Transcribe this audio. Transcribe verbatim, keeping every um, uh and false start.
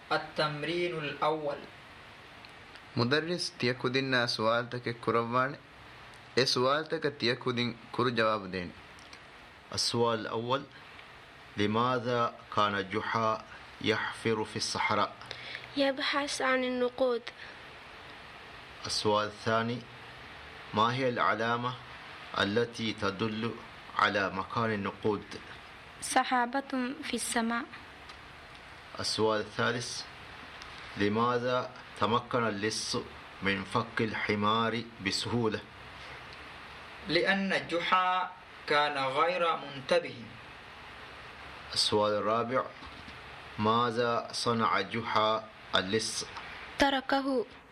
التمرين الأول. مدرس تيكودين سؤالتك كروان ايه سؤالتك تيكودين كرو جواب دين. السؤال الأول: لماذا كان جحا يحفر في الصحراء؟ يبحث عن النقود. السؤال الثاني: ما هي العلامة التي تدل على مكان النقود؟ سحابة في السماء. السؤال الثالث: لماذا تمكن اللص من فك الحمار بسهولة؟ لأن جحا كان غير منتبه. السؤال الرابع: ماذا صنع جحا اللص؟ تركه